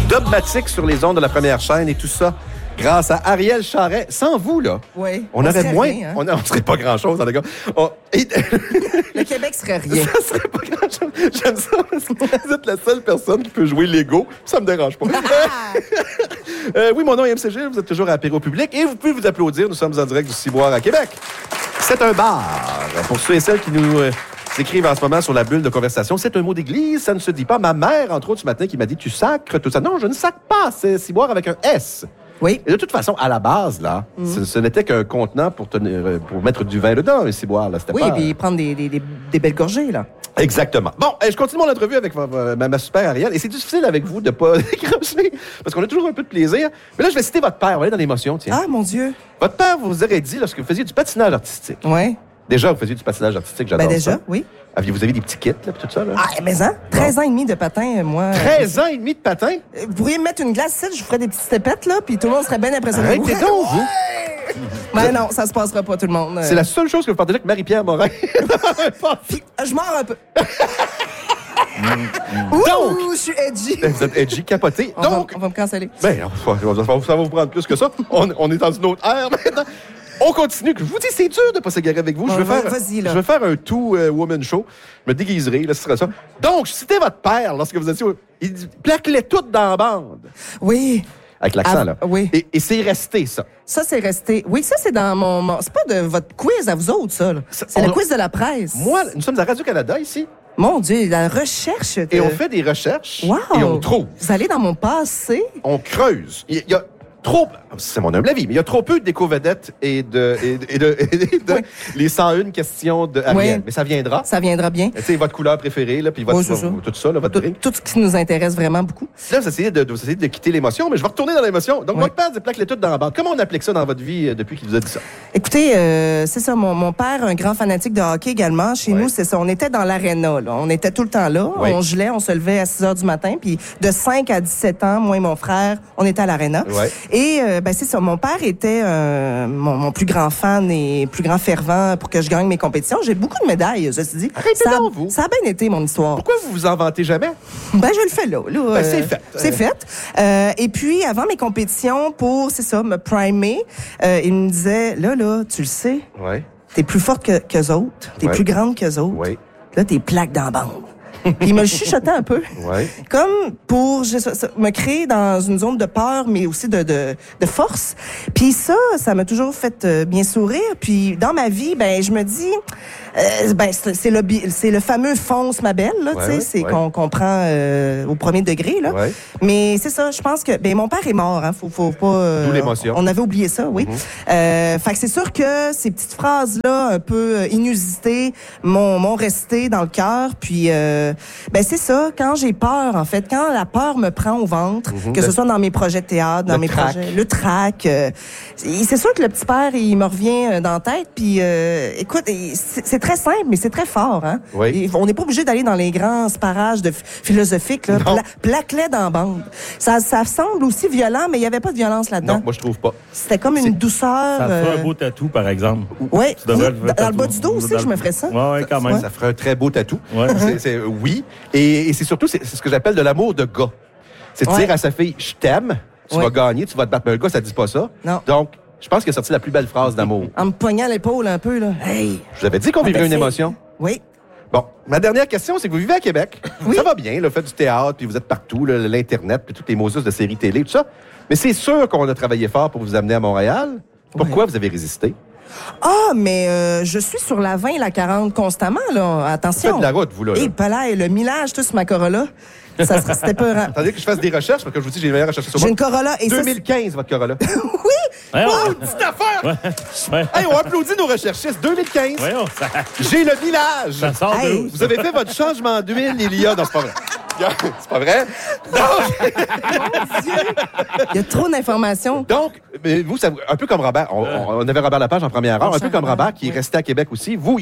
Dubmatique sur les ondes de la première chaîne et tout ça grâce à Ariel Charret. Sans vous, là, on aurait moins... Rien, hein? On ne serait pas grand-chose, les gars. Le Québec serait rien. Ça serait pas grand-chose. J'aime ça parce que vous êtes la seule personne qui peut jouer Lego. Ça me dérange pas. Oui, mon nom est MCG. Vous êtes toujours à l'apéro public et vous pouvez vous applaudir. Nous sommes en direct du Ciboire à Québec. C'est un bar. Pour ceux et celles qui nous... s'écrivent en ce moment sur la bulle de conversation. C'est un mot d'église, ça ne se dit pas. Ma mère, entre autres, ce matin, qui m'a dit « Tu sacres tout ça ». Non, je ne sacre pas. C'est ciboire avec un S. Oui. Et de toute façon, à la base, là, ce n'était qu'un contenant pour mettre du vin dedans, un ciboire. Là. Oui, et puis prendre des belles gorgées, là. Exactement. Bon, je continue mon entrevue avec ma super Ariel. Et c'est difficile avec vous de ne pas décrocher, parce qu'on a toujours un peu de plaisir. Mais là, je vais citer votre père. On va aller dans l'émotion, tiens. Ah, mon Dieu. Votre père vous aurait dit, lorsque vous faisiez du patinage artistique. Oui. Déjà, vous faisiez du patinage artistique, j'adore ça. Déjà, oui. Vous avez des petits kits, là, tout ça, là? Ah, mais hein? 13 ans et demi de patin, moi. 13 ans et demi de patin? Vous pourriez me mettre une glace ici, je vous ferais des petites stepettes, là, puis tout le monde serait bien impressionné. Arrêtez donc, vous! Mais non, ça se passera pas, tout le monde. C'est la seule chose que vous partagez avec Marie-Pierre Morin. Je mords un peu. Donc, je suis edgy. Vous êtes edgy, capoté. Donc, on va me canceller. Ben, ça va vous prendre plus que ça. On est dans une autre ère maintenant. On continue. Je vous dis, c'est dur de ne pas s'égarer avec vous. Je vais faire un two-woman show. Je me déguiserai, là, ce sera ça. Donc, je citais votre père lorsque vous étiez... Il dit, plaque-les toutes dans la bande. Oui. Avec l'accent, là. Oui. Et c'est resté, ça. Ça, c'est resté. Oui, ça, c'est dans mon... C'est pas de votre quiz à vous autres, ça. C'est le quiz de la presse. Moi, nous sommes à Radio-Canada, ici. Mon Dieu, la recherche. Et on fait des recherches. Wow. Et on trouve. Vous allez dans mon passé. On creuse. Il y a trop... C'est mon humble avis, mais il y a trop peu d'éco-vedettes et de oui. les 101 questions de Ariel. Oui. Mais ça viendra. Ça viendra bien. Tu sais, votre couleur préférée, là, puis tout ça, là, votre drink. Tout ce qui nous intéresse vraiment beaucoup. Là, vous essayez de quitter l'émotion, mais je vais retourner dans l'émotion. Donc, votre père plaque les toutes dans la bande. Comment on applique ça dans votre vie depuis qu'il vous a dit ça? Écoutez, c'est ça. Mon père, un grand fanatique de hockey également. Chez nous, c'est ça. On était dans l'aréna, là. On était tout le temps là. On gelait, on se levait à 6 heures du matin. Puis de 5 à 17 ans, moi et mon frère, on était à l'aréna. Et c'est ça. Mon père était mon plus grand fan et plus grand fervent pour que je gagne mes compétitions. J'ai beaucoup de médailles, ceci dit. Arrêtez donc, vous. Ça a bien été, mon histoire. Pourquoi vous vous en vantez jamais? Je le fais là. C'est fait. C'est fait. Et puis, avant mes compétitions, pour, c'est ça, me primer, il me disait, là, tu le sais, t'es plus forte qu'eux autres, t'es plus grande qu'eux autres. Là, t'es plaque dans la bande. Puis il me chuchotait un peu. Comme pour me créer dans une zone de peur, mais aussi de force. Puis ça m'a toujours fait bien sourire. Puis dans ma vie, je me dis... c'est le fameux fonce ma belle, là, tu sais, qu'on prend au premier degré, là. Mais c'est ça, je pense que mon père est mort, hein, faut pas d'où l'émotion. On avait oublié ça, oui. Fait que c'est sûr que ces petites phrases là un peu inusitées m'ont resté dans le cœur, puis c'est ça, quand j'ai peur en fait, quand la peur me prend au ventre, que ce soit dans mes projets de théâtre, dans mes projets le trac, c'est sûr que le petit père il me revient dans la tête, puis écoute, c'est très simple, mais c'est très fort. Hein? Et on n'est pas obligé d'aller dans les grands parages philosophiques. Plaque-les dans la bande. Ça semble aussi violent, mais il n'y avait pas de violence là-dedans. Non, moi, je trouve pas. C'était comme une douceur. Ça ferait un beau tatou, par exemple. Oui, dans le bas du dos aussi, je me ferais ça. Oui, quand même. Ça ferait un très beau tatou. Oui. Et c'est surtout, c'est ce que j'appelle de l'amour de gars. C'est de dire à sa fille, je t'aime, tu vas gagner, tu vas te battre. Mais un gars, ça dit pas ça. Non. Donc, je pense qu'il a sorti la plus belle phrase d'amour. En me poignant l'épaule un peu, là. Hey! Je vous avais dit qu'on vivrait une émotion. Oui. Bon, ma dernière question, c'est que vous vivez à Québec. Ça va bien, le fait du théâtre, puis vous êtes partout, l'Internet, puis toutes les mosus de séries télé, tout ça. Mais c'est sûr qu'on a travaillé fort pour vous amener à Montréal. Pourquoi vous avez résisté? Ah, mais je suis sur la 20 et la 40 constamment, là. Attention. Vous faites de la route, vous, là. Et le millage, tout sur ma Corolla. C'était peurant. Attendez que je fasse des recherches, parce que je vous dis, j'ai les meilleures recherches sur moi. J'ai une Corolla. Et 2015, votre Corolla. Oui! Oh, petite affaire! Hey, on applaudit nos recherchistes. 2015. J'ai le village. Ça sort de où, ça? Vous avez fait votre changement d'huile, il y a... Non, c'est pas vrai. C'est pas vrai? Mon Dieu! Il y a trop d'informations. Donc, mais vous, un peu comme Robert. On avait Robert Lapage en première heure, un peu comme Robert qui est resté à Québec aussi. Vous,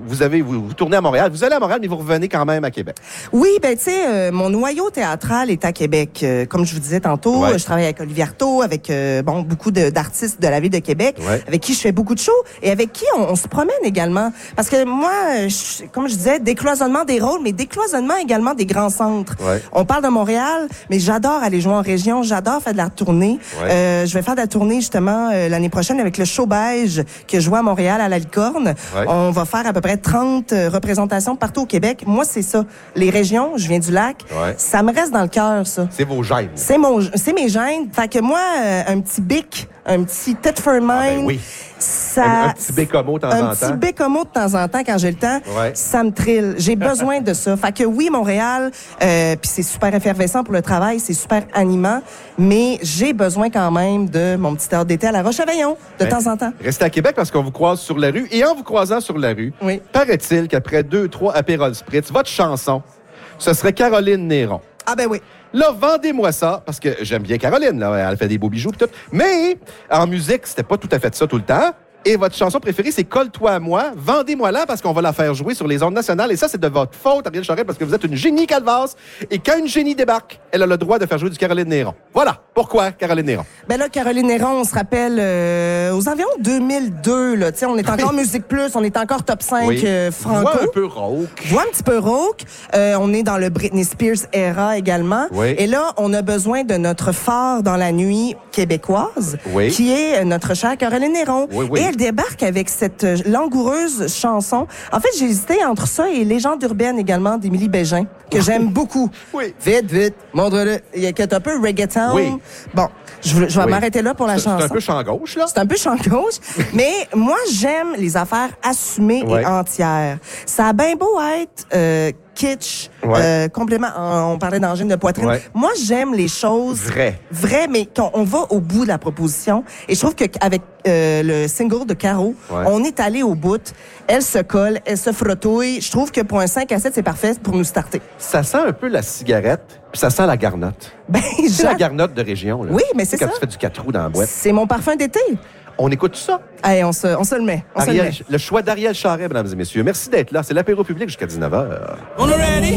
vous tournez à Montréal. Vous allez à Montréal, mais vous revenez quand même à Québec. Oui, ben tu sais, mon noyau théâtral est à Québec. Comme je vous disais tantôt, je travaille avec Olivier Artaud, avec beaucoup d'artistes de la ville de Québec, avec qui je fais beaucoup de shows et avec qui on se promène également. Parce que moi, comme je disais, décloisonnement des rôles, mais décloisonnement également des grands centres. Ouais. On parle de Montréal, mais j'adore aller jouer en région, j'adore faire de la tournée. Je vais faire de la tournée justement l'année prochaine avec le Show Beige que je joue à Montréal à la Licorne. Ouais. On va faire à peu près 30 représentations partout au Québec. Moi, c'est ça. Les régions, je viens du lac, ça me reste dans le cœur, ça. C'est vos gènes. C'est mes gènes. Fait que moi, un petit bic, un petit tête for mine, oui. ça... Un petit bécomo de temps en temps. Un petit bécomo de temps en temps, quand j'ai le temps, ça me trille. J'ai besoin de ça. Fait que oui, Montréal, puis c'est super effervescent pour le travail, c'est super animant, mais j'ai besoin quand même de mon petit heure d'été à la Roche-à-Veillon, de temps en temps. Restez à Québec parce qu'on vous croise sur la rue. Et en vous croisant sur la rue, paraît-il qu'après 2-3 Aperol Spritz, votre chanson, ce serait Caroline Néron. Ah ben oui. Là, vendez-moi ça, parce que j'aime bien Caroline, là, elle fait des beaux bijoux et tout. Mais en musique, c'était pas tout à fait ça tout le temps. Et votre chanson préférée, c'est Colle-toi à moi. Vendez-moi-la parce qu'on va la faire jouer sur les ondes nationales. Et ça, c'est de votre faute, Ariel Charest, parce que vous êtes une génie calvasse. Et quand une génie débarque, elle a le droit de faire jouer du Caroline Néron. Voilà. Pourquoi Caroline Néron? Ben là, Caroline Néron, on se rappelle aux environs 2002, là. Tu sais, on est encore Musique Plus, on est encore top 5 franco. Voix un peu rauque. Voix un petit peu rauque. On est dans le Britney Spears era également. Oui. Et là, on a besoin de notre phare dans la nuit québécoise, qui est notre chère Caroline Néron. Et elle débarque avec cette langoureuse chanson. En fait, j'ai hésité entre ça et Légende urbaine également d'Émilie Bégin, que j'aime beaucoup. Vite, vite, montre-le. Il y a un peu reggaeton. Bon, je vais m'arrêter là pour la chanson. C'est un peu champ gauche, là. C'est un peu champ gauche. Mais moi, j'aime les affaires assumées et entières. Ça a bien beau être kitsch, complètement. On parlait d'angine de poitrine. Moi, j'aime les choses vraies, mais quand on va au bout de la proposition. Et je trouve qu'avec le single de Caro, on est allé au bout. Elle se colle, elle se frottouille. Je trouve que pour un 5 à 7, c'est parfait pour nous starter. Ça sent un peu la cigarette, puis ça sent la garnotte. Ben, c'est la garnotte de région, là. Oui, mais c'est ça. Quand tu fais du 4 roues dans la boîte. C'est mon parfum d'été. On écoute ça. Allez, on se le met. Le choix d'Ariel Charest, mesdames et messieurs. Merci d'être là. C'est l'apéro public jusqu'à 19h. On est ready?